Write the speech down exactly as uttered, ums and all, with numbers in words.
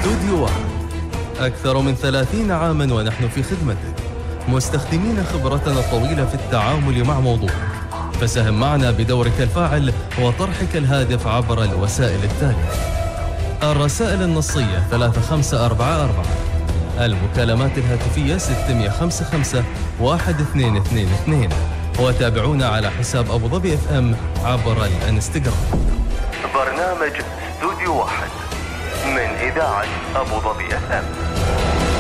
استوديو واحد، أكثر من ثلاثين عاماً ونحن في خدمتك، مستخدمين خبرتنا الطويلة في التعامل مع موضوعك. فساهم معنا بدورك الفاعل وطرحك الهادف عبر الوسائل التالية: الرسائل النصية ثلاثة خمسة أربعة أربعة، المكالمات الهاتفية ستمئة وخمسة وخمسين واحد اثنين اثنين اثنين، وتابعونا على حساب أبو ظبي اف ام عبر الانستغرام. برنامج استوديو واحد من إذاعة أبو ظبي اف ام.